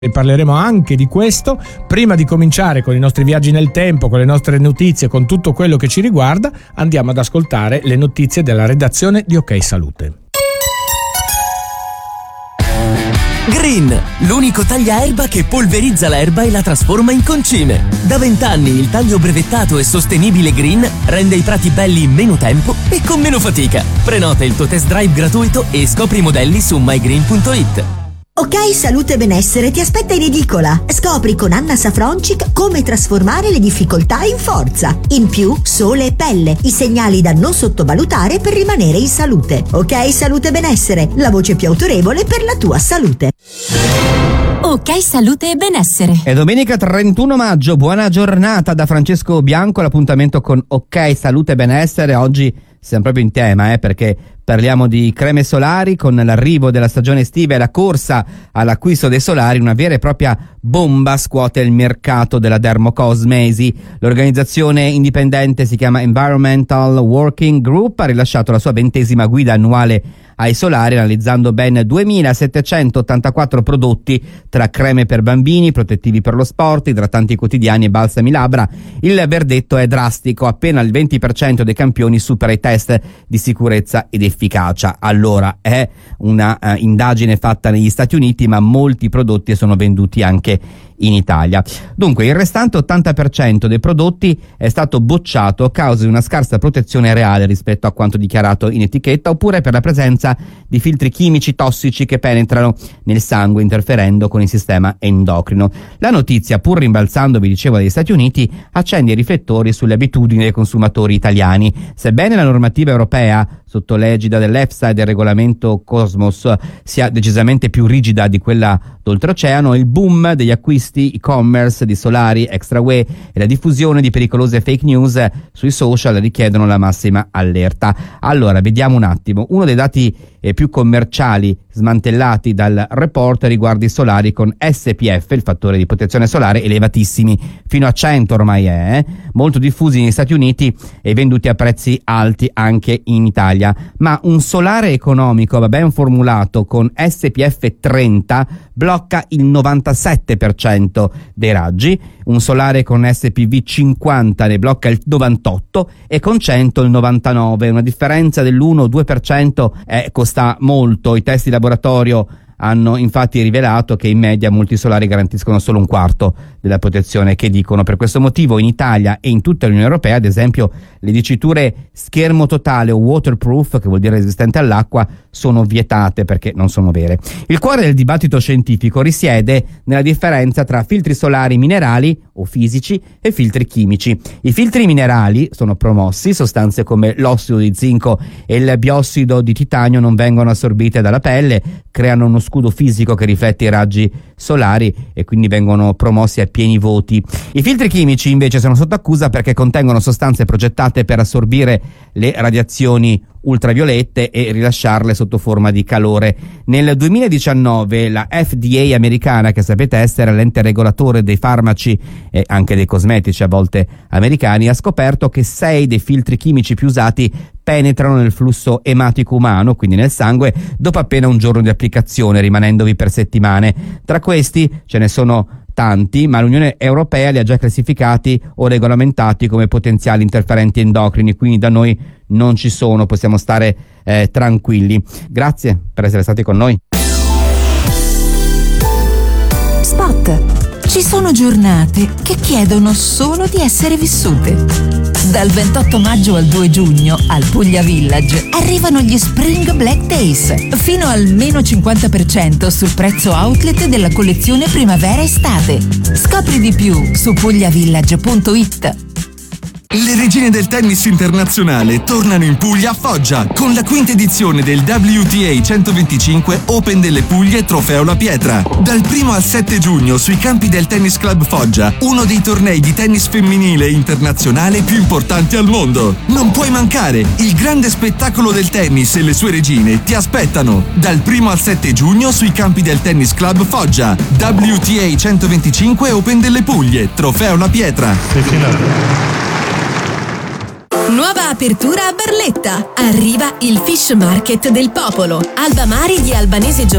E parleremo anche di questo. Prima di cominciare con i nostri viaggi nel tempo, con le nostre notizie, con tutto quello che ci riguarda, andiamo ad ascoltare le notizie della redazione di Ok Salute. Green, l'unico tagliaerba che polverizza l'erba e la trasforma in concime. Da 20 anni il taglio brevettato e sostenibile Green rende i prati belli in meno tempo e con meno fatica. Prenota il tuo test drive gratuito e scopri i modelli su mygreen.it. Ok Salute e Benessere ti aspetta in edicola. Scopri con Anna Safroncic come trasformare le difficoltà in forza. In più, sole e pelle, i segnali da non sottovalutare per rimanere in salute. Ok Salute e Benessere, la voce più autorevole per la tua salute. Ok Salute e Benessere. È domenica 31 maggio, buona giornata da Francesco Bianco, l'appuntamento con Ok Salute e Benessere. Oggi siamo proprio in tema, perché parliamo di creme solari. Con l'arrivo della stagione estiva e la corsa all'acquisto dei solari, una vera e propria bomba scuote il mercato della dermocosmesi. L'organizzazione indipendente si chiama Environmental Working Group, ha rilasciato la sua 20ª guida annuale ai solari, analizzando ben 2.784 prodotti tra creme per bambini, protettivi per lo sport, idratanti quotidiani e balsami labbra. Il verdetto è drastico: appena il 20% dei campioni supera i test di sicurezza ed efficacia. Allora, è una indagine fatta negli Stati Uniti, ma molti prodotti sono venduti anche in Italia. Dunque, il restante 80% dei prodotti è stato bocciato a causa di una scarsa protezione reale rispetto a quanto dichiarato in etichetta, oppure per la presenza di filtri chimici tossici che penetrano nel sangue, interferendo con il sistema endocrino. La notizia, pur rimbalzando, vi dicevo, dagli Stati Uniti, accende i riflettori sulle abitudini dei consumatori italiani. Sebbene la normativa europea, sotto l'egida dell'EFSA e del regolamento Cosmos, sia decisamente più rigida di quella d'oltreoceano, il boom degli acquisti e-commerce di solari extra UE e la diffusione di pericolose fake news sui social richiedono la massima allerta. Allora, vediamo un attimo. Uno dei dati più commerciali smantellati dal report riguarda i solari con SPF, il fattore di protezione solare, elevatissimi, fino a 100 ormai molto diffusi negli Stati Uniti e venduti a prezzi alti anche in Italia. Ma un solare economico ben formulato con SPF 30 blocca il 97% dei raggi, un solare con SPF 50 ne blocca il 98 e con 100 il 99, una differenza dell'1-2% costa molto. I test di laboratorio hanno infatti rivelato che in media molti solari garantiscono solo un quarto della protezione che dicono. Per questo motivo in Italia e in tutta l'Unione Europea, ad esempio, le diciture schermo totale o waterproof, che vuol dire resistente all'acqua, sono vietate perché non sono vere. Il cuore del dibattito scientifico risiede nella differenza tra filtri solari minerali o fisici e filtri chimici. I filtri minerali sono promossi, sostanze come l'ossido di zinco e il biossido di titanio non vengono assorbite dalla pelle, creano uno scudo fisico che riflette i raggi solari e quindi vengono promossi a pieni voti. I filtri chimici invece sono sotto accusa perché contengono sostanze progettate per assorbire le radiazioni ultraviolette e rilasciarle sotto forma di calore. Nel 2019 la FDA americana, che sapete essere l'ente regolatore dei farmaci e anche dei cosmetici a volte americani, ha scoperto che 6 dei filtri chimici più usati penetrano nel flusso ematico umano, quindi nel sangue, dopo appena un giorno di applicazione, rimanendovi per settimane. Tra questi ce ne sono tanti, ma l'Unione Europea li ha già classificati o regolamentati come potenziali interferenti endocrini, quindi da noi non ci sono, possiamo stare tranquilli. Grazie per essere stati con noi. Spot. Ci sono giornate che chiedono solo di essere vissute. Dal 28 maggio al 2 giugno al Puglia Village arrivano gli Spring Black Days, fino al meno 50% sul prezzo outlet della collezione primavera-estate. Scopri di più su pugliavillage.it. Le regine del tennis internazionale tornano in Puglia a Foggia con la quinta edizione del WTA 125 Open delle Puglie Trofeo La Pietra. Dal 1 al 7 giugno sui campi del Tennis Club Foggia, uno dei tornei di tennis femminile internazionale più importanti al mondo. Non puoi mancare, il grande spettacolo del tennis e le sue regine ti aspettano. Dal 1 al 7 giugno sui campi del Tennis Club Foggia, WTA 125 Open delle Puglie Trofeo La Pietra. Nuova apertura a Barletta. Arriva il Fish Market del Popolo. Alba Mari di Albanese Giovanni